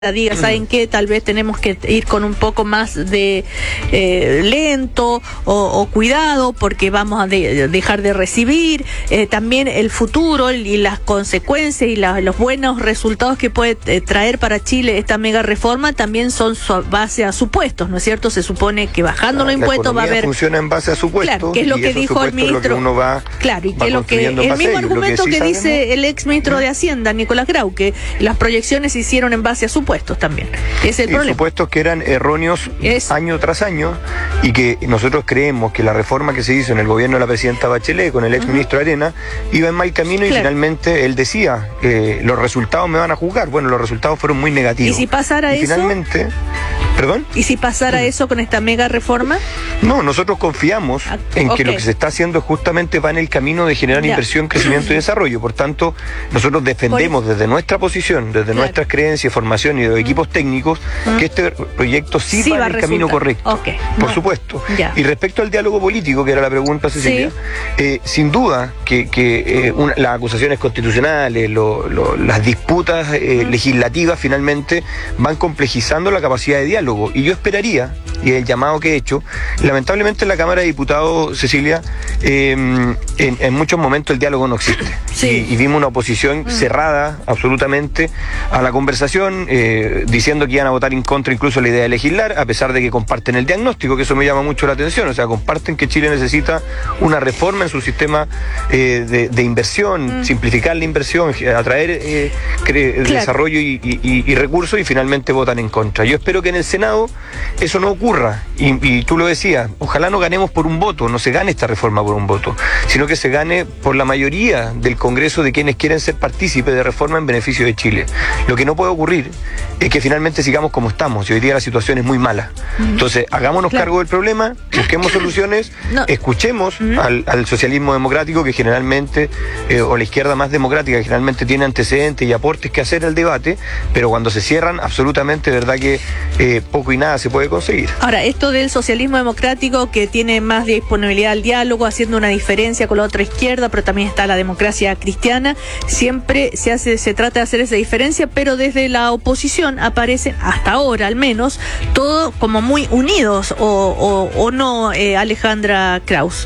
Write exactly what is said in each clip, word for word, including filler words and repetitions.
diga, ¿saben qué? Tal vez tenemos que ir con un poco más de eh, lento o, o cuidado porque vamos a de, dejar de recibir. Eh, también el futuro y las consecuencias y la, los buenos resultados que puede eh, traer para Chile esta mega reforma también son su base a supuestos, ¿no es cierto? Se supone que bajando los impuestos va a haber... funciona en base a supuestos. Claro, que es lo que dijo el ministro. Es lo que uno va, claro, y va que lo que el mismo ello. argumento que, sí que dice sabemos, el ex ministro de Hacienda, Nicolás Grau, que las proyecciones se hicieron en base a supuestos también. Es el y problema. Supuestos que eran erróneos es... año tras año y que nosotros creemos que la reforma que se hizo en el gobierno de la presidenta Bachelet con el ex ministro uh-huh. Arena iba en mal camino y claro. finalmente él decía eh, los resultados me van a juzgar. Bueno, los resultados fueron muy negativos. ¿Y si pasara y eso? Finalmente, ¿perdón? ¿Y si pasara eso con esta mega reforma? No, nosotros confiamos ah, en okay. que lo que se está haciendo justamente va en el camino de generar ya. inversión, crecimiento y desarrollo. Por tanto, nosotros defendemos desde nuestra posición, desde claro. nuestras creencias, formación y de los equipos técnicos, mm. que este proyecto sí, sí va en el camino correcto. Okay. Por no. supuesto. Ya. Y respecto al diálogo político, que era la pregunta, Cecilia, sí. eh, sin duda que, que eh, una, las acusaciones constitucionales, lo, lo, las disputas eh, mm. legislativas finalmente van complejizando la capacidad de diálogo. Y yo esperaría, y el llamado que he hecho, lamentablemente en la Cámara de Diputados, Cecilia, eh, en, en muchos momentos el diálogo no existe. Sí. Y, y vimos una oposición mm. cerrada absolutamente a la conversación, eh, diciendo que iban a votar en contra incluso la idea de legislar, a pesar de que comparten el diagnóstico, que eso me llama mucho la atención. O sea, comparten que Chile necesita una reforma en su sistema eh, de, de inversión, mm. simplificar la inversión, atraer eh, claro. desarrollo y, y, y recursos, y finalmente votan en contra. Yo espero que en el Senado eso no ocurra, y, y tú lo decías, ojalá no ganemos por un voto, no se gane esta reforma por un voto, sino que se gane por la mayoría del Congreso de quienes quieren ser partícipes de reforma en beneficio de Chile. Lo que no puede ocurrir es que finalmente sigamos como estamos, y hoy día la situación es muy mala. Uh-huh. Entonces, hagámonos claro. cargo del problema, busquemos soluciones, no. escuchemos uh-huh. al, al socialismo democrático, que generalmente, eh, o la izquierda más democrática, que generalmente tiene antecedentes y aportes que hacer al debate, pero cuando se cierran, absolutamente, verdad que eh, poco y nada se puede conseguir. Ahora, esto del socialismo democrático, que tiene más disponibilidad al diálogo, haciendo una diferencia con la otra izquierda, pero también está la democracia cristiana, siempre se hace, se trata de hacer esa diferencia, pero desde la oposición aparecen, hasta ahora al menos, todo como muy unidos, o, o, o no, eh, Alejandra Kraus.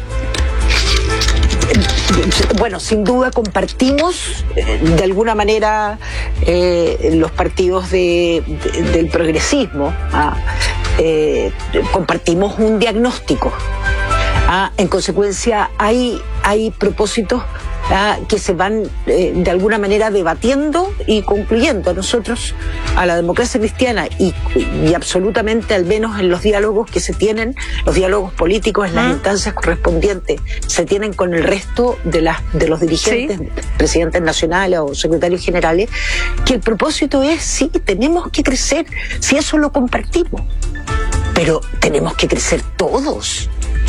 Bueno, sin duda compartimos eh, de alguna manera eh, los partidos de, de, del progresismo, ¿ah? eh, compartimos un diagnóstico. ¿ah? En consecuencia, hay, hay propósitos ¿ah? que se van eh, de alguna manera debatiendo y concluyendo. A nosotros, a la democracia cristiana, y, y absolutamente, al menos en los diálogos que se tienen, los diálogos políticos en las ¿Ah? instancias correspondientes, se tienen con el resto de, las, de los dirigentes, ¿Sí? presidentes nacionales o secretarios generales, que el propósito es, sí, tenemos que crecer, si eso lo compartimos, pero tenemos que crecer todos.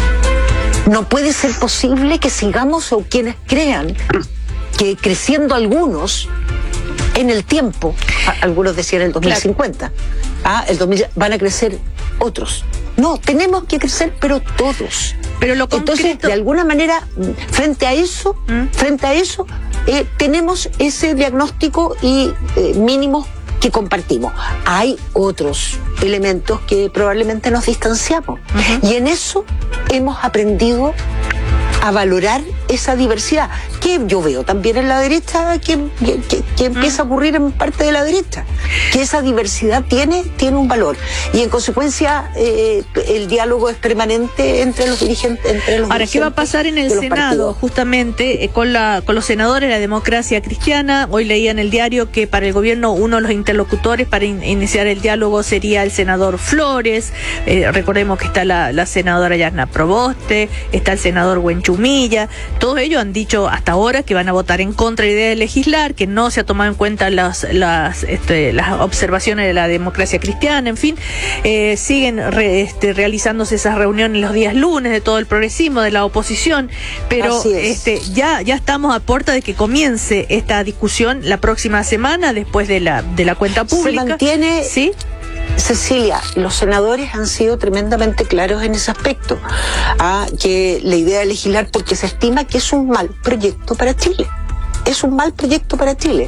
No puede ser posible que sigamos, o quienes crean que creciendo algunos en el tiempo, algunos decían el dos mil cincuenta, ah, el dos mil, van a crecer otros. No, tenemos que crecer, pero todos. Pero lo concreto... Entonces, de alguna manera, frente a eso, ¿Mm? frente a eso, eh, tenemos ese diagnóstico y eh, mínimos que compartimos. Hay otros elementos que probablemente nos distanciamos. Uh-huh. Y en eso hemos aprendido a valorar esa diversidad, que yo veo también en la derecha, que, que, que, que empieza a ocurrir en parte de la derecha, que esa diversidad tiene, tiene un valor, y en consecuencia eh, el diálogo es permanente entre los dirigentes. Entre los Ahora, dirigentes ¿qué va a pasar en el Senado? Partidos. Justamente eh, con, la, con los senadores de la democracia cristiana. Hoy leía en el diario que para el gobierno uno de los interlocutores para in, iniciar el diálogo sería el senador Flores. Eh, recordemos que está la, la senadora Yarna Proboste, está el senador Huenchumilla. Todos ellos han dicho hasta ahora que van a votar en contra de la idea de legislar, que no se ha tomado en cuenta las las, este, las observaciones de la democracia cristiana, en fin. Eh, siguen re, este, realizándose esas reuniones los días lunes de todo el progresismo, de la oposición, pero este, ya, ya estamos a puerta de que comience esta discusión la próxima semana, después de la, de la cuenta pública. Se mantiene... ¿Sí? Cecilia, los senadores han sido tremendamente claros en ese aspecto, a que la idea de legislar, porque se estima que es un mal proyecto para Chile. Es un mal proyecto para Chile.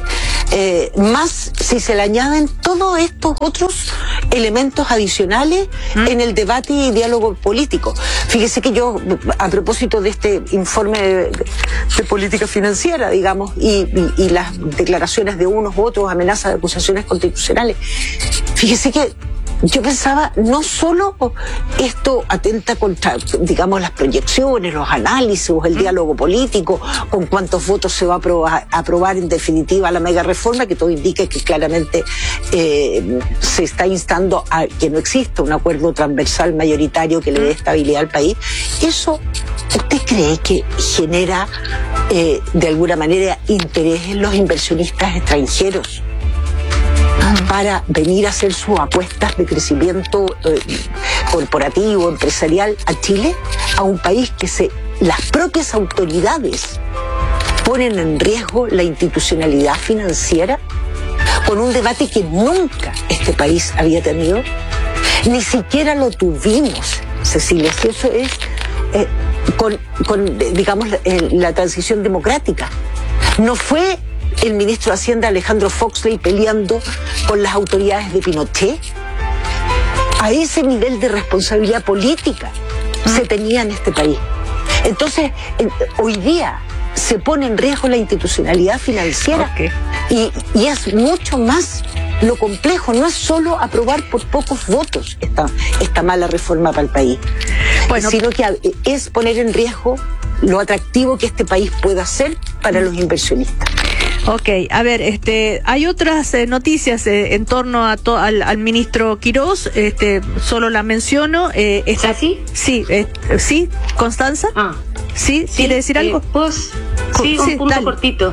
eh, más si se le añaden todos estos otros elementos adicionales ¿Mm? en el debate y diálogo político. Fíjese que yo, a propósito de este informe de, de política financiera, digamos, y, y, y las declaraciones de unos u otros, amenazas de acusaciones constitucionales, fíjese que yo pensaba, no solo esto atenta contra, digamos, las proyecciones, los análisis, el diálogo político, con cuántos votos se va a aprobar, a aprobar en definitiva la mega reforma, que todo indica que claramente eh, se está instando a que no exista un acuerdo transversal mayoritario que le dé estabilidad al país. Eso, ¿usted cree que genera eh, de alguna manera interés en los inversionistas extranjeros para venir a hacer sus apuestas de crecimiento eh, corporativo, empresarial a Chile, a un país que se, las propias autoridades ponen en riesgo la institucionalidad financiera, con un debate que nunca este país había tenido? Ni siquiera lo tuvimos, Cecilia, si eso es eh, con, con, digamos, la, la transición democrática. No fue el ministro de Hacienda Alejandro Foxley peleando con las autoridades de Pinochet. A ese nivel de responsabilidad política ¿Mm? se tenía en este país. Entonces, en, hoy día se pone en riesgo la institucionalidad financiera okay. y, y es mucho más lo complejo. No es solo aprobar por pocos votos esta, esta mala reforma para el país, bueno, sino que es poner en riesgo lo atractivo que este país pueda ser para los inversionistas. Ok, a ver, este, hay otras eh, noticias eh, en torno a to, al, al ministro Quirós, este, solo la menciono. Eh, está, ¿Sí? Sí, eh, sí, Constanza. Ah. ¿Sí? ¿Sí? ¿Quiere decir eh, algo? Pues, sí, sí, un punto dale. cortito.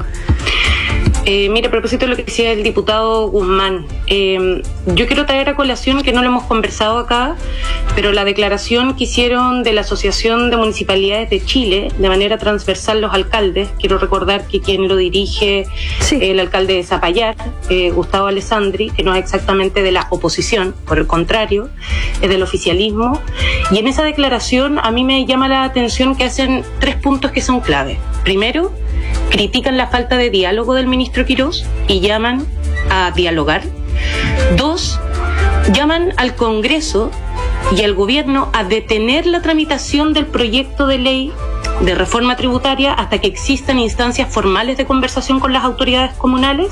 Eh, mire, a propósito de lo que decía el diputado Guzmán, eh, yo quiero traer a colación, que no lo hemos conversado acá, pero la declaración que hicieron de la Asociación de Municipalidades de Chile, de manera transversal los alcaldes. Quiero recordar que quien lo dirige, sí. eh, el alcalde de Zapallar, eh, Gustavo Alessandri, que no es exactamente de la oposición, por el contrario, es del oficialismo. Y en esa declaración a mí me llama la atención que hacen tres puntos que son clave. Primero, critican la falta de diálogo del ministro Quirós y llaman a dialogar. Dos, llaman al Congreso y al gobierno a detener la tramitación del proyecto de ley de reforma tributaria hasta que existan instancias formales de conversación con las autoridades comunales,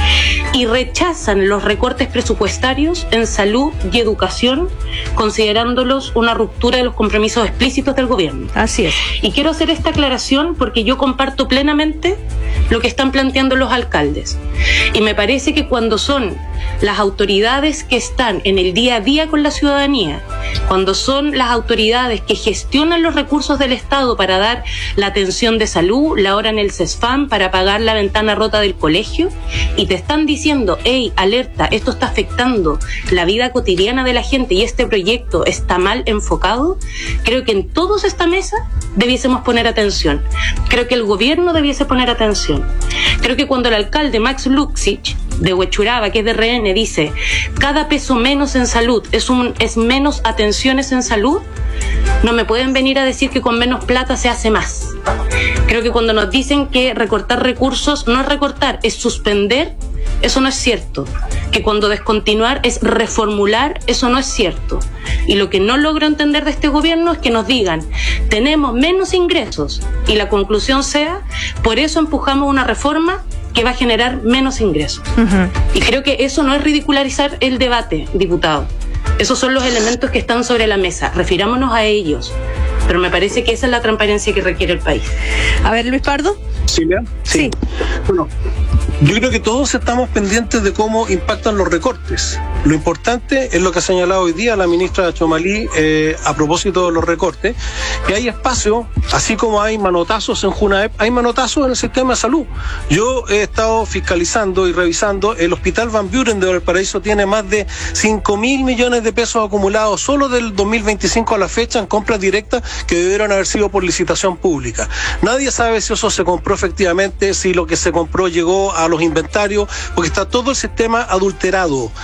y rechazan los recortes presupuestarios en salud y educación, considerándolos una ruptura de los compromisos explícitos del gobierno. Así es. Y quiero hacer esta aclaración porque yo comparto plenamente lo que están planteando los alcaldes. Y me parece que cuando son las autoridades que están en el día a día con la ciudadanía, cuando son las autoridades que gestionan los recursos del Estado para dar la atención de salud, la hora en el CESFAM, para pagar la ventana rota del colegio, y te están diciendo, hey, alerta, esto está afectando la vida cotidiana de la gente y este proyecto está mal enfocado, creo que en todos esta mesa debiésemos poner atención. Creo que el gobierno debiese poner atención. Creo que cuando el alcalde Max Luxich de Huechuraba, que es de R N, dice cada peso menos en salud es, un, es menos atenciones en salud, no me pueden venir a decir que con menos plata se hace más. Creo que cuando nos dicen que recortar recursos no es recortar, es suspender, eso no es cierto. Que cuando descontinuar es reformular, eso no es cierto. Y lo que no logro entender de este gobierno es que nos digan, tenemos menos ingresos, y la conclusión sea, por eso empujamos una reforma que va a generar menos ingresos. Uh-huh. Y creo que eso no es ridicularizar el debate, diputado. Esos son los elementos que están sobre la mesa. Refirámonos a ellos. Pero me parece que esa es la transparencia que requiere el país. A ver, Luis Pardo. ¿Silvia? Sí. sí. Bueno, yo creo que todos estamos pendientes de cómo impactan los recortes. Lo importante es lo que ha señalado hoy día la ministra Chomalí eh, a propósito de los recortes, que hay espacio, así como hay manotazos en Junaep, hay manotazos en el sistema de salud. Yo he estado fiscalizando y revisando, el Hospital Van Buren de Valparaíso tiene más de cinco mil millones de pesos acumulados solo del dos mil veinticinco a la fecha en compras directas que debieron haber sido por licitación pública. Nadie sabe si eso se compró efectivamente, si lo que se compró llegó a los inventarios, porque está todo el sistema adulterado. Entonces,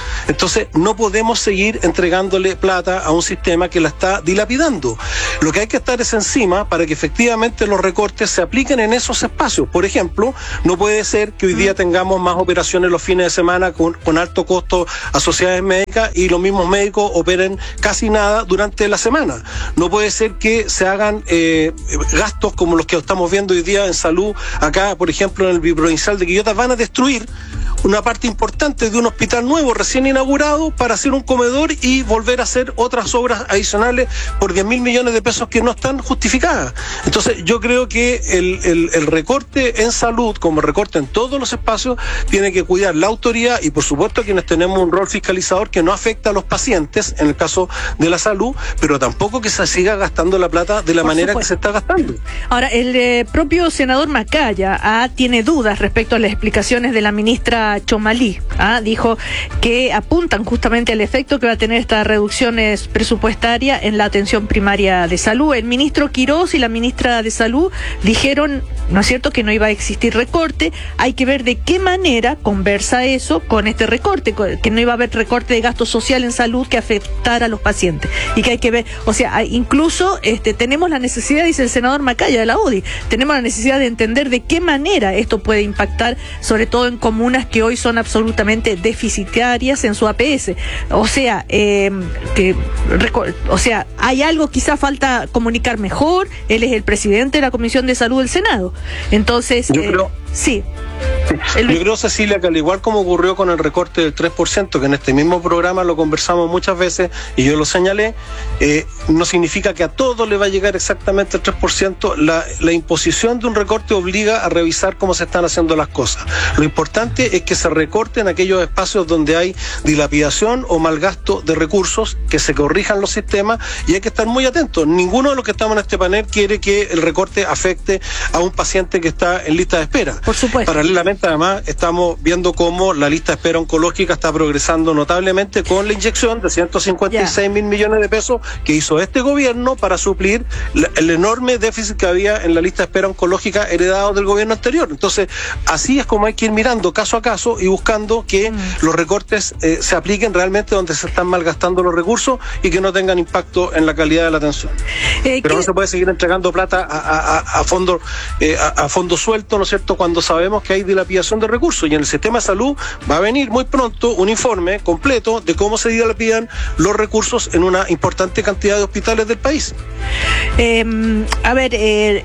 Entonces, no podemos seguir entregándole plata a un sistema que la está dilapidando. Lo que hay que estar es encima para que efectivamente los recortes se apliquen en esos espacios. Por ejemplo, no puede ser que hoy día tengamos más operaciones los fines de semana con, con alto costo a sociedades médicas y los mismos médicos operen casi nada durante la semana. No puede ser que se hagan eh, gastos como los que estamos viendo hoy día en salud. Acá, por ejemplo, en el biprovincial de Quillota van a destruir una parte importante de un hospital nuevo recién inaugurado para hacer un comedor y volver a hacer otras obras adicionales por diez mil millones de pesos que no están justificadas. Entonces yo creo que el, el, el recorte en salud, como recorte en todos los espacios, tiene que cuidar la autoridad y por supuesto quienes tenemos un rol fiscalizador que no afecta a los pacientes en el caso de la salud, pero tampoco que se siga gastando la plata de la por manera supuesto. que se está gastando. Ahora, el eh, propio senador Macaya ah, tiene dudas respecto a las explicaciones de la ministra Chomalí. ¿ah? Dijo que apuntan justamente al efecto que va a tener estas reducciones presupuestarias en la atención primaria de salud. El ministro Quirós y la ministra de Salud dijeron, ¿no es cierto?, que no iba a existir recorte. Hay que ver de qué manera conversa eso con este recorte, que no iba a haber recorte de gasto social en salud que afectara a los pacientes. Y que hay que ver, o sea, incluso este, tenemos la necesidad, dice el senador Macaya de la U D I, tenemos la necesidad de entender de qué manera esto puede impactar, sobre todo en comunas que hoy son absolutamente deficitarias en su A P S. O sea, eh, que, o sea, hay algo, quizá falta comunicar mejor. Él es el presidente de la Comisión de Salud del Senado. Entonces, yo eh, creo, sí. El... Yo creo, Cecilia, que al igual como ocurrió con el recorte del tres por ciento, que en este mismo programa lo conversamos muchas veces y yo lo señalé, eh, no significa que a todos le va a llegar exactamente el tres por ciento. La, la imposición de un recorte obliga a revisar cómo se están haciendo las cosas. Lo importante es que se recorten aquellos espacios donde hay dilapidación o mal gasto de recursos, que se corrijan los sistemas y hay que estar muy atentos. Ninguno de los que estamos en este panel quiere que el recorte afecte a un paciente que está en lista de espera. Por supuesto. Paralelamente, además, estamos viendo cómo la lista de espera oncológica está progresando notablemente con la inyección de ciento cincuenta y seis mil millones de pesos que hizo este gobierno para suplir la, el enorme déficit que había en la lista de espera oncológica heredado del gobierno anterior. Entonces, así es como hay que ir mirando caso a caso y buscando que mm. los recortes eh, se apliquen realmente donde se están malgastando los recursos y que no tengan impacto en la calidad de la atención. Eh, Pero ¿qué? no se puede seguir entregando plata a, a, a, a fondo eh, a, a fondo suelto, ¿no es cierto?, cuando sabemos que hay dilapidación de recursos. Y en el sistema de salud va a venir muy pronto un informe completo de cómo se dilapidan los recursos en una importante cantidad de hospitales del país. Eh, a ver, eh...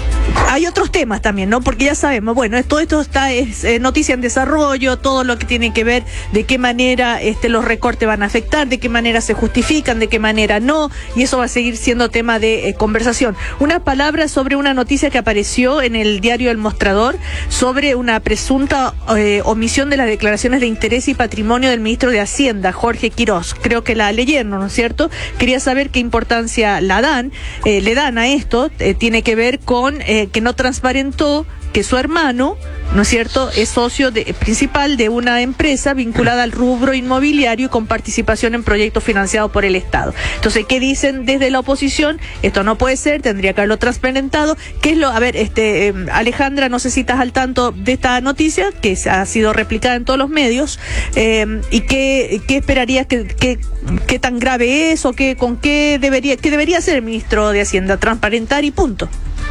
hay otros temas también, ¿no? Porque ya sabemos, bueno, todo esto está es eh, noticia en desarrollo, todo lo que tiene que ver de qué manera este, los recortes van a afectar, de qué manera se justifican, de qué manera no, y eso va a seguir siendo tema de eh, conversación. Unas palabras sobre una noticia que apareció en el diario El Mostrador sobre una presunta eh, omisión de las declaraciones de interés y patrimonio del ministro de Hacienda, Jorge Quirós. Creo que la leyeron, ¿no es cierto? Quería saber qué importancia la dan, eh, le dan a esto, eh, tiene que ver con eh, que no transparentó que su hermano, ¿no es cierto?, es socio de, principal de una empresa vinculada al rubro inmobiliario y con participación en proyectos financiados por el Estado. Entonces, ¿qué dicen desde la oposición? Esto no puede ser, tendría que haberlo transparentado. ¿Qué es lo? A ver, este eh, Alejandra, no sé si estás al tanto de esta noticia, que ha sido replicada en todos los medios, eh, y qué, qué esperarías, que, que, qué tan grave es, o qué, con qué debería, qué debería hacer el ministro de Hacienda, transparentar y punto.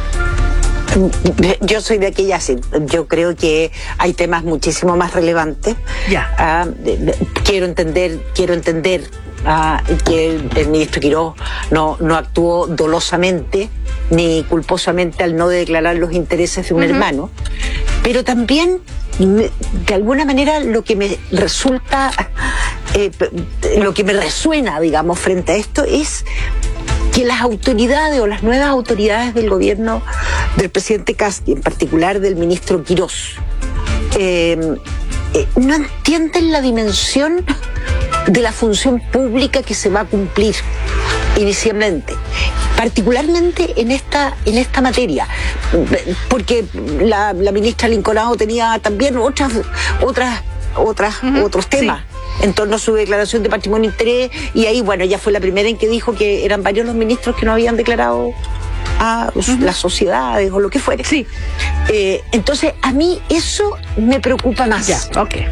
Yo soy de aquella, yo creo que hay temas muchísimo más relevantes. Ya. Uh, quiero entender, quiero entender uh, que el, el ministro Quirós no, no actuó dolosamente ni culposamente al no declarar los intereses de un uh-huh. hermano, pero también de alguna manera lo que me resulta, eh, lo que me resuena, digamos, frente a esto es que las autoridades o las nuevas autoridades del gobierno del presidente Kast, y en particular del ministro Quirós, eh, eh, no entienden la dimensión de la función pública que se va a cumplir inicialmente, particularmente en esta en esta materia, porque la, la ministra Lincolnado tenía también otras otras otras uh-huh. otros temas. Sí. En torno a su declaración de patrimonio e interés, y ahí, bueno, ya fue la primera en que dijo que eran varios los ministros que no habían declarado a uh-huh. las sociedades o lo que fuere. Sí. Eh, entonces, a mí eso me preocupa más. Ya, okay.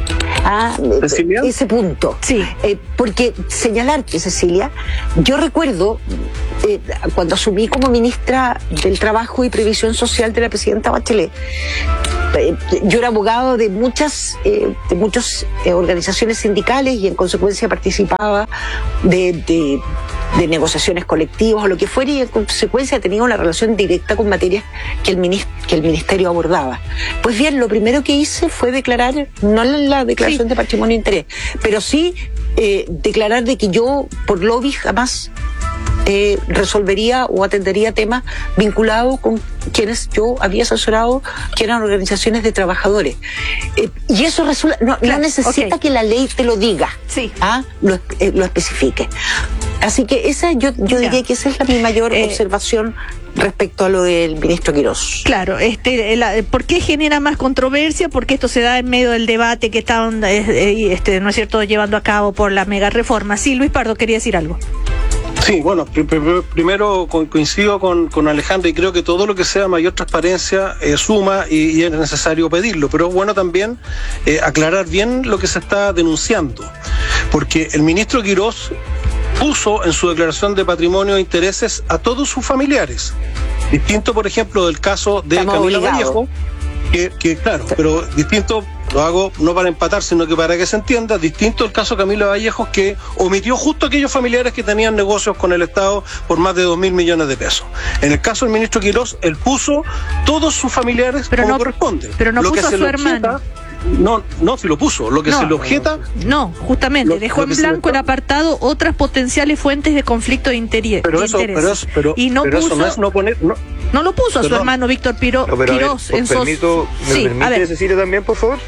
a ¿Cecilia? ese punto. Sí. Eh, porque señalarte, Cecilia, yo recuerdo eh, cuando asumí como ministra del Trabajo y Previsión Social de la presidenta Bachelet, eh, yo era abogado de muchas, eh, de muchas eh, organizaciones sindicales y en consecuencia participaba de, de de negociaciones colectivas o lo que fuera, y en consecuencia tenía una relación directa con materias que el, minist- que el ministerio abordaba. Pues bien, lo primero que hice fue declarar, no la declaración sí. de patrimonio e interés, pero sí eh, declarar de que yo por lobby jamás eh, resolvería o atendería temas vinculados con quienes yo había asesorado, que eran organizaciones de trabajadores. Eh, y eso resulta, no, claro, no necesita okay. que la ley te lo diga, sí. ¿ah? lo, eh, lo especifique. Así que esa yo, yo diría que esa es la, mi mayor eh, observación respecto a lo del ministro Quirós. Claro, este, la, ¿por qué genera más controversia? Porque esto se da en medio del debate que están, eh, este, ¿no es cierto?, llevando a cabo por la mega reforma. Sí, Luis Pardo quería decir algo. Sí, bueno, pr- pr- primero coincido con, con Alejandra y creo que todo lo que sea mayor transparencia eh, suma y, y es necesario pedirlo, pero es bueno también eh, aclarar bien lo que se está denunciando, porque el ministro Quirós puso en su declaración de patrimonio e intereses a todos sus familiares, distinto por ejemplo del caso de Estamos Camila obligados. Vallejo, que, que claro, pero distinto, lo hago no para empatar, sino que para que se entienda, distinto el caso de Camila Vallejos, que omitió justo aquellos familiares que tenían negocios con el Estado por más de dos mil millones de pesos. En el caso del ministro Quirós, él puso todos sus familiares pero como no, corresponde. Pero no lo puso que a se su le hermano. Objeta, no, no, si lo puso. Lo que no, se le objeta... No, justamente, lo, dejó lo en blanco el apartado otras potenciales fuentes de conflicto de, interi- pero de eso, intereses. Pero eso, pero, y no pero puso... eso no es no poner... No, no lo puso a su Perdón. hermano Víctor Piro, no, pero Quirós a ver, en sos... permito, ¿me sí, permite a ver. Cecilia también, por favor?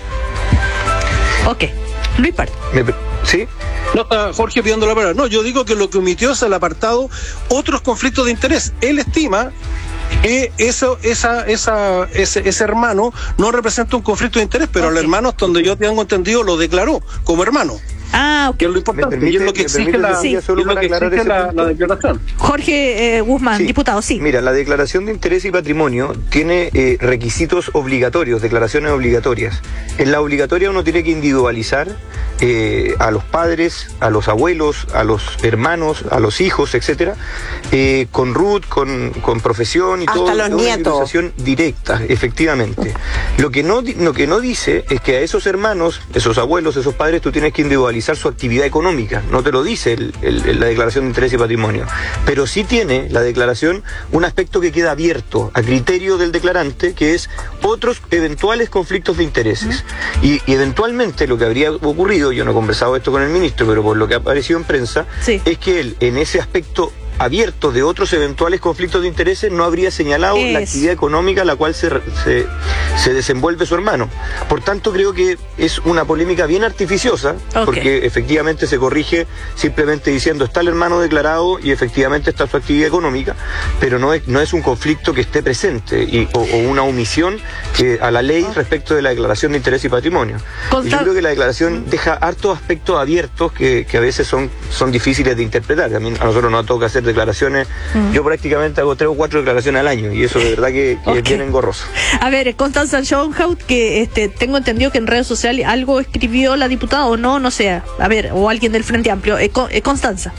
Ok, Luis Pardo. ¿Me, ¿Sí? No está Jorge pidiendo la palabra. No, yo digo que lo que omitió es el apartado otros conflictos de interés. Él estima que eso, esa, esa, ese, ese hermano no representa un conflicto de interés, pero okay. el hermano, hasta donde yo tengo entendido, lo declaró como hermano. Ah, que es lo importante, permite, y es lo que exige la, sí. es lo que exige la, la declaración. Jorge eh, Guzmán, sí. diputado, sí. Mira, la declaración de interés y patrimonio tiene eh, requisitos obligatorios, declaraciones obligatorias. En la obligatoria uno tiene que individualizar eh, a los padres, a los abuelos, a los hermanos, a los hijos, etcétera, eh, con R U T, con, con profesión y hasta todo. los una nietos. individualización directa, efectivamente. Lo que no, lo que no dice es que a esos hermanos, esos abuelos, esos padres, tú tienes que individualizar su actividad económica. No te lo dice el, el, la declaración de interés y patrimonio, pero sí tiene la declaración un aspecto que queda abierto a criterio del declarante, que es otros eventuales conflictos de intereses. Uh-huh. y, y eventualmente lo que habría ocurrido, yo no he conversado esto con el ministro, pero por lo que ha aparecido en prensa, sí. es que él en ese aspecto abierto de otros eventuales conflictos de intereses no habría señalado es. la actividad económica a la cual se, se, se desenvuelve su hermano. Por tanto, creo que es una polémica bien artificiosa, okay. porque efectivamente se corrige simplemente diciendo está el hermano declarado y efectivamente está su actividad económica, pero no es, no es un conflicto que esté presente y, o, o una omisión eh, a la ley respecto de la declaración de interés y patrimonio. Consta- y yo creo que la declaración deja hartos aspectos abiertos que, que a veces son, son difíciles de interpretar. A, mí, a nosotros nos toca hacer declaraciones, mm. yo prácticamente hago tres o cuatro declaraciones al año y eso de verdad que, que okay. es bien engorroso. A ver, Constanza Schoenhout, que este, tengo entendido que en redes sociales algo escribió la diputada o no, no sé, a ver, o alguien del Frente Amplio. Eh, eh, Constanza.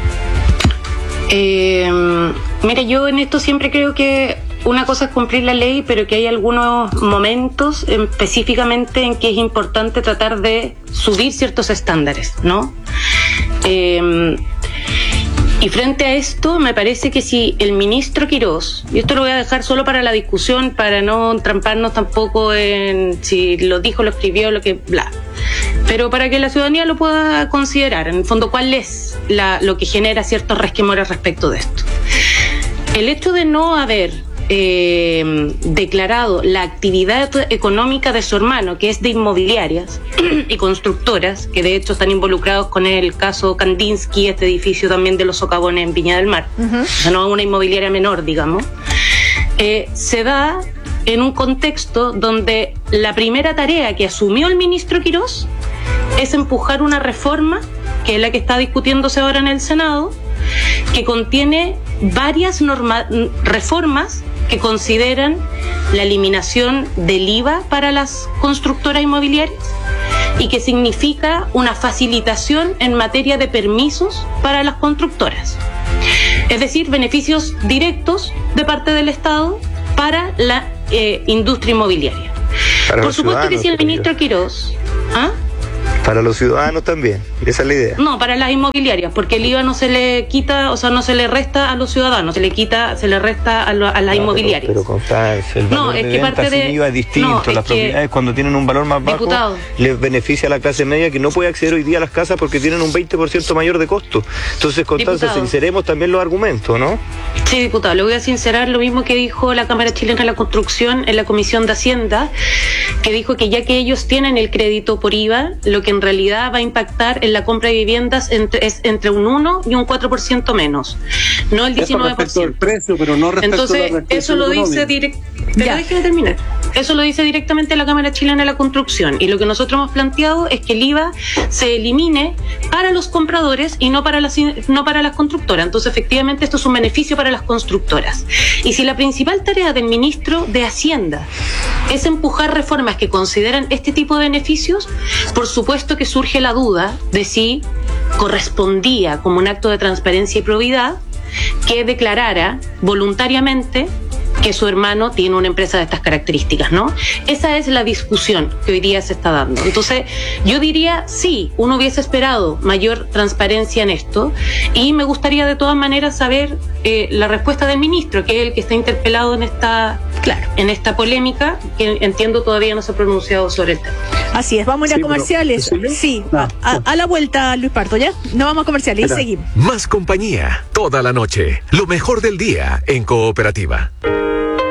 Eh, mira, yo en esto siempre creo que una cosa es cumplir la ley, pero que hay algunos momentos específicamente en que es importante tratar de subir ciertos estándares, ¿no? Eh, Y frente a esto, me parece que si el ministro Quirós, y esto lo voy a dejar solo para la discusión, para no tramparnos tampoco en si lo dijo, lo escribió, lo que bla, pero para que la ciudadanía lo pueda considerar, en el fondo, cuál es la, lo que genera ciertos resquemores respecto de esto. El hecho de no haber eh, declarado la actividad económica de su hermano, que es de inmobiliarias y constructoras, que de hecho están involucrados con el caso Kandinsky, este edificio también de los socavones en Viña del Mar, uh-huh. o sea, no una inmobiliaria menor, digamos, eh, se da en un contexto donde la primera tarea que asumió el ministro Quirós es empujar una reforma, que es la que está discutiéndose ahora en el Senado, que contiene varias norma- reformas que consideran la eliminación del I V A para las constructoras inmobiliarias y que significa una facilitación en materia de permisos para las constructoras. Es decir, beneficios directos de parte del Estado para la eh, industria inmobiliaria. Para Por supuesto que si el ministro Quirós... ¿Ah? Para los ciudadanos también, esa es la idea. No, para las inmobiliarias, porque el I V A no se le quita, o sea, no se le resta a los ciudadanos, se le quita, se le resta a, lo, a las no, inmobiliarias. Pero, pero Constanza, el valor no, es de que venta parte de, sin I V A es distinto. No, las es propiedades cuando tienen un valor más bajo, diputado, les beneficia a la clase media que no puede acceder hoy día a las casas porque tienen un veinte por ciento mayor de costo. Entonces, Constanza, sinceremos también los argumentos, ¿no? Sí, diputado, le voy a sincerar lo mismo que dijo la Cámara Chilena de la Construcción en la Comisión de Hacienda, que dijo que ya que ellos tienen el crédito por I V A, lo que en realidad va a impactar en la compra de viviendas entre, es entre un uno y un cuatro por ciento menos, no el diecinueve por ciento. Eso respecto al precio, pero no respecto Entonces, a la eso lo dice directamente. Pero déjeme terminar. Eso lo dice directamente la Cámara Chilena de la Construcción. Y lo que nosotros hemos planteado es que el I V A se elimine para los compradores y no para las, no para las constructoras. Entonces, efectivamente, esto es un beneficio para las constructoras. Y si la principal tarea del ministro de Hacienda es empujar reformas que consideran este tipo de beneficios, por supuesto que surge la duda de si correspondía como un acto de transparencia y probidad que declarara voluntariamente que su hermano tiene una empresa de estas características, ¿no? Esa es la discusión que hoy día se está dando. Entonces, yo diría, sí, uno hubiese esperado mayor transparencia en esto y me gustaría de todas maneras saber eh, la respuesta del ministro, que es el que está interpelado en esta, claro, en esta polémica, que entiendo todavía no se ha pronunciado sobre el tema. Así es, vamos a ir a sí, comerciales. Pero, sí, no, a, a la vuelta, Luis Pardo, ¿ya? No vamos a comerciales y seguimos. Más compañía, toda la noche. Lo mejor del día en Cooperativa.